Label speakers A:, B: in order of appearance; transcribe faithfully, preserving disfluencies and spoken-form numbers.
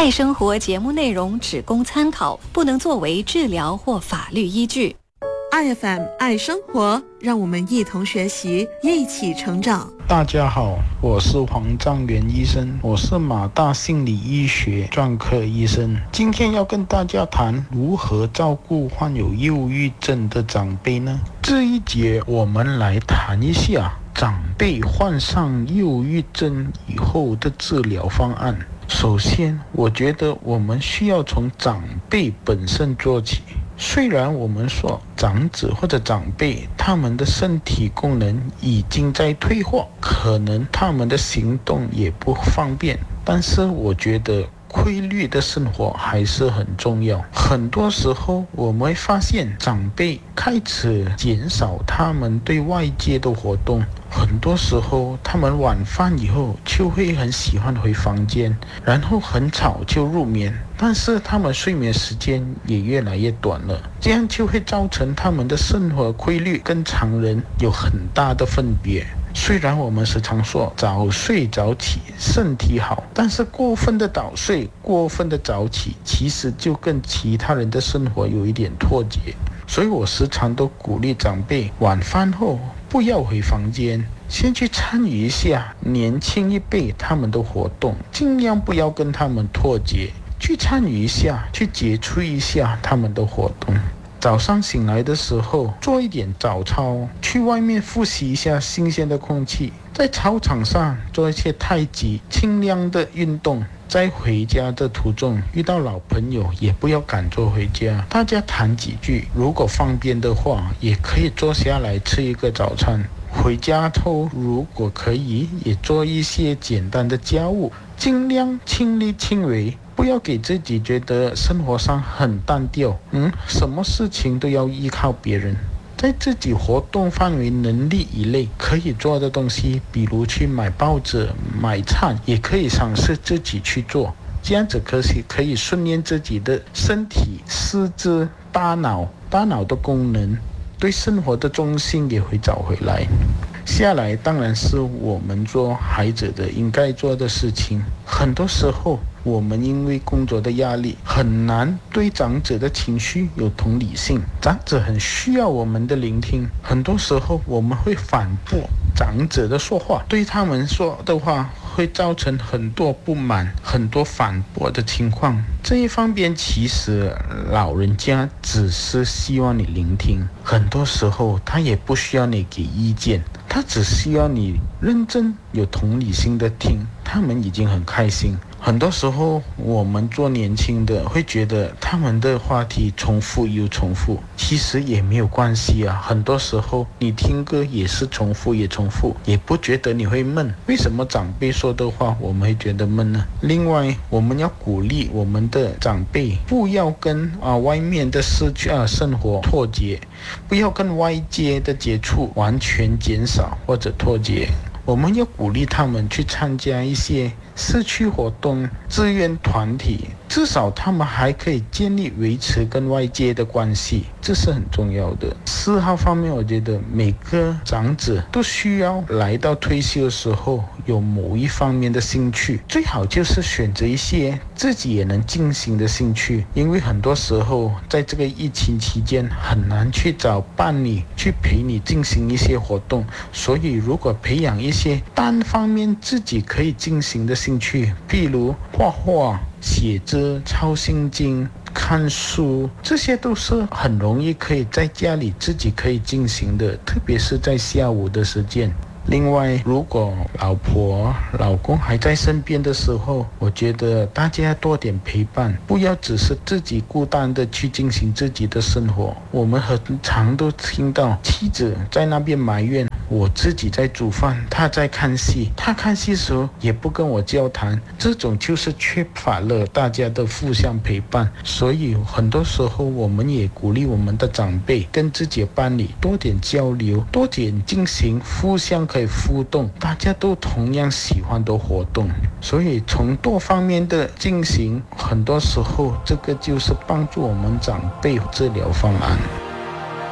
A: 爱生活节目内容只供参考，不能作为治疗或法律依据。
B: 爱 F M 爱生活，让我们一同学习，一起成长。
C: 大家好，我是黄章元医生，我是马大心理医学专科医生。今天要跟大家谈如何照顾患有忧郁症的长辈呢？这一节我们来谈一下长辈患上忧郁症以后的治疗方案。首先，我觉得我们需要从长辈本身做起。虽然我们说长者或者长辈他们的身体功能已经在退化，可能他们的行动也不方便，但是我觉得规律的生活还是很重要。很多时候我们会发现长辈开始减少他们对外界的活动，很多时候他们晚饭以后就会很喜欢回房间，然后很早就入眠，但是他们睡眠时间也越来越短了，这样就会造成他们的生活规律跟常人有很大的分别。虽然我们时常说早睡早起身体好，但是过分的早睡过分的早起其实就跟其他人的生活有一点脱节。所以我时常都鼓励长辈晚饭后不要回房间，先去参与一下年轻一辈他们的活动，尽量不要跟他们脱节，去参与一下，去接触一下他们的活动。早上醒来的时候做一点早操，去外面呼吸一下新鲜的空气，在操场上做一些太极轻量的运动。在回家的途中遇到老朋友也不要赶着回家，大家谈几句，如果方便的话也可以坐下来吃一个早餐。回家后如果可以也做一些简单的家务，尽量亲力亲为，不要给自己觉得生活上很单调，嗯，什么事情都要依靠别人。在自己活动范围能力以内可以做的东西，比如去买报纸买菜，也可以尝试自己去做，这样子可以可以训练自己的身体四肢大脑大脑的功能，对生活的重心也会找回来。下来当然是我们做孩子的应该做的事情。很多时候我们因为工作的压力很难对长者的情绪有同理心，长者很需要我们的聆听，很多时候我们会反驳长者的说话，对他们说的话会造成很多不满，很多反驳的情况。这一方面其实老人家只是希望你聆听，很多时候他也不需要你给意见，他只需要你认真有同理心的听，他们已经很开心。很多时候我们做年轻的会觉得他们的话题重复又重复，其实也没有关系啊。很多时候你听歌也是重复也重复，也不觉得你会闷。为什么长辈说的话我们会觉得闷呢？另外我们要鼓励我们的长辈不要跟啊外面的社区啊生活脱节，不要跟外界的接触完全减少或者脱节。我们要鼓励他们去参加一些社区活动、志愿团体，至少他们还可以建立维持跟外界的关系，这是很重要的。嗜好方面，我觉得每个长者都需要来到退休的时候有某一方面的兴趣，最好就是选择一些自己也能进行的兴趣，因为很多时候在这个疫情期间很难去找伴侣去陪你进行一些活动，所以如果培养一些单方面自己可以进行的兴趣，譬如画画、写字、抄心经、看书，这些都是很容易可以在家里自己可以进行的，特别是在下午的时间。另外，如果老婆、老公还在身边的时候，我觉得大家多点陪伴，不要只是自己孤单的去进行自己的生活。我们很常都听到妻子在那边埋怨，我自己在煮饭，他在看戏，他看戏时候也不跟我交谈，这种就是缺乏了大家的互相陪伴。所以很多时候我们也鼓励我们的长辈跟自己的伴侣多点交流，多点进行互相可以互动，大家都同样喜欢的活动。所以从多方面的进行，很多时候这个就是帮助我们长辈治疗方案。